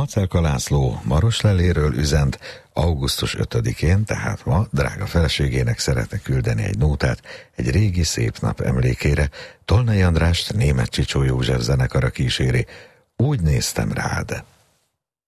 Macelka László Marosleléről üzent, augusztus 5-én, tehát ma drága feleségének szeretne küldeni egy nótát egy régi szép nap emlékére. Tolnai Andrást Németh Csicsó József zenekara kíséri. Úgy néztem rád.